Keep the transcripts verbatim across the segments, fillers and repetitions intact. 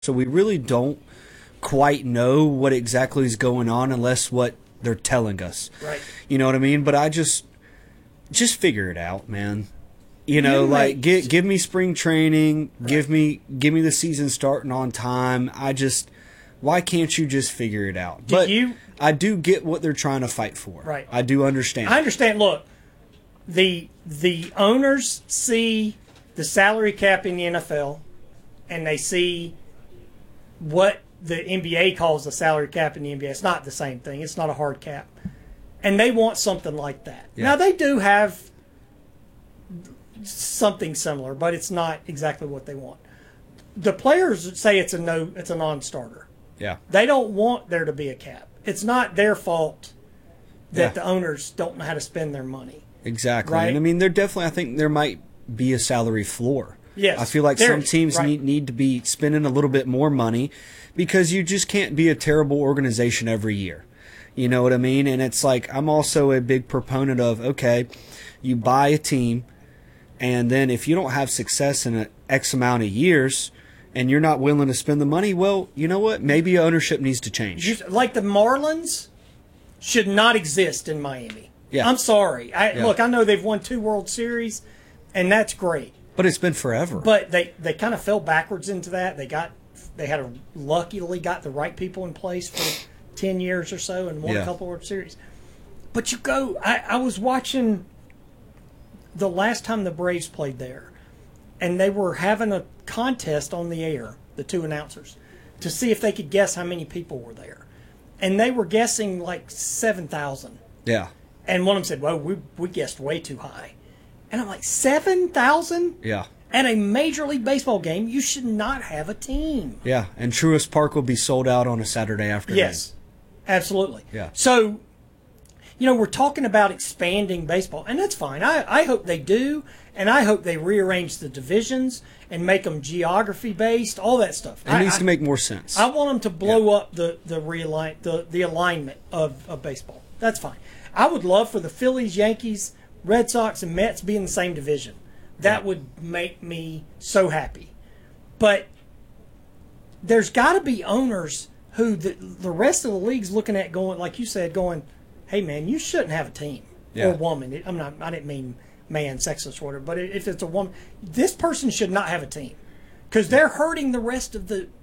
So we really don't quite know what exactly is going on unless what they're telling us. Right. You know what I mean? But I just just figure it out, man. You know, You like make- give give me spring training, Right. give me give me the season starting on time. I just why can't you just figure it out? Do but you- I do get what they're trying to fight for. Right. I do understand. I understand. Look, the the owners see the salary cap in the N F L, and they see what the N B A calls the salary cap in the N B A. It's not the same thing. It's not a hard cap, and they want something like that. Yeah. Now they do have something similar, but it's not exactly what they want. The players say it's a no, it's a non-starter. Yeah. They don't want there to be a cap. It's not their fault that Yeah. the owners don't know how to spend their money. Exactly. Right. And I mean, there definitely, I think there might be a salary floor. Yes, I feel like there some is, teams right. need, need to be spending a little bit more money because you just can't be a terrible organization every year. You know what I mean? And it's like, I'm also a big proponent of, okay, you buy a team, and then if you don't have success in an X amount of years and you're not willing to spend the money, well, you know what? Maybe ownership needs to change. You- like the Marlins should not exist in Miami. Yeah. I'm sorry. I, Yeah. Look, I know they've won two World Series, and that's great. But it's been forever. But they, they kind of fell backwards into that. They got they had a, luckily got the right people in place for ten years or so and won Yeah. a couple World Series. But you go, I, I was watching the last time the Braves played there, and they were having a contest on the air, the two announcers, to see if they could guess how many people were there. And they were guessing like seven thousand. yeah. And one of them said, well, we, we guessed way too high. And I'm like, seven thousand? Yeah. At a Major League Baseball game, you should not have a team. Yeah. And Truist Park will be sold out on a Saturday afternoon. Yes, absolutely. Yeah. So, you know, we're talking about expanding baseball, and that's fine. I, I hope they do, and I hope they rearrange the divisions and make them geography-based, all that stuff. It I, needs I, to make more sense. I want them to blow up the the realign the, the alignment of, of baseball. That's fine. I would love for the Phillies, Yankees, Red Sox, and Mets be in the same division. That Yeah. would make me so happy. But there's got to be owners who the, the rest of the league's looking at going, like you said, going, hey, man, you shouldn't have a team Yeah. or woman. It- I'm not, I didn't mean man, sexist, or whatever, but if it's a woman, this person should not have a team because they're hurting the rest of the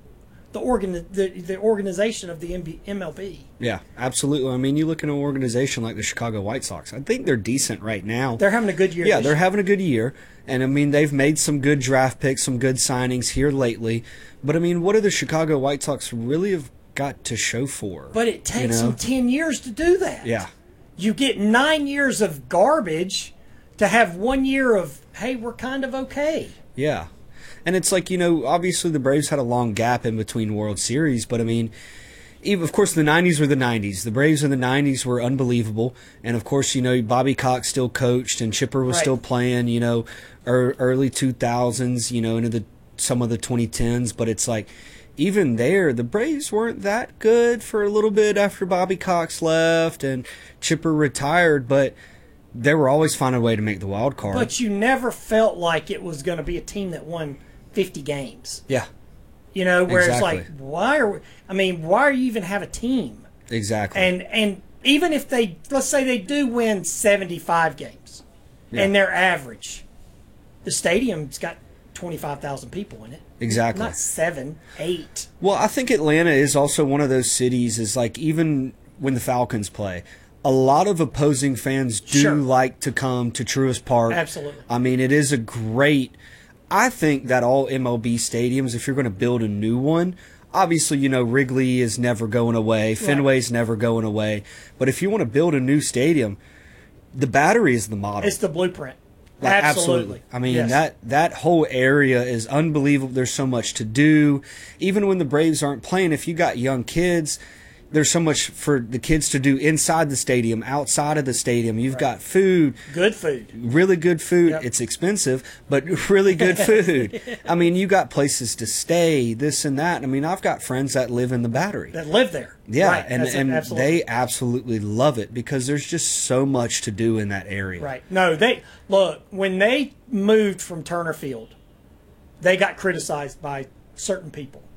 the organ the, the organization of the M L B. Yeah, absolutely. I mean, you look at an organization like the Chicago White Sox. I think they're decent right now. They're having a good year. yeah, this they're year. having a good year. And, I mean, they've made some good draft picks, some good signings here lately. But, I mean, what do the Chicago White Sox really have got to show for? But it takes you know? them ten years to do that. Yeah. You get nine years of garbage to have one year of, hey, we're kind of okay. Yeah. And it's like, you know, obviously the Braves had a long gap in between World Series, but I mean, even, of course, the nineties were the nineties. The Braves in the nineties were unbelievable. And, of course, you know, Bobby Cox still coached and Chipper was Right. still playing, you know, er, early two thousands, you know, into the some of the twenty tens. But it's like, even there, the Braves weren't that good for a little bit after Bobby Cox left and Chipper retired, but they were always finding a way to make the wild card. But you never felt like it was going to be a team that won fifty games. yeah, You know, where Exactly. it's like, why are we, I mean, why are you even have a team? exactly. And and even if they, let's say they do win seventy-five games, Yeah. and they're average, the stadium's got twenty-five thousand people in it. Exactly. Not seven, eight. Well, I think Atlanta is also one of those cities, is like, even when the Falcons play, a lot of opposing fans do Sure. like to come to Truist Park. Absolutely. I mean, it is a great, I think that all M L B stadiums, if you're going to build a new one, obviously, you know, Wrigley is never going away, Fenway's never going away, but if you want to build a new stadium, the Battery is the model. It's the blueprint. Like, absolutely. I mean, Yes. that that whole area is unbelievable. There's so much to do. Even when the Braves aren't playing, if you got young kids, there's so much for the kids to do inside the stadium, outside of the stadium. You've got food, Good food. really good food. Yep. It's expensive, but really good food. I mean, you got places to stay, this and that. I mean, I've got friends that live in the Battery. That live there. Yeah, Right. and, That's it. and Absolutely. they absolutely love it because there's just so much to do in that area. Right. No, they look, when they moved from Turner Field, they got criticized by certain people.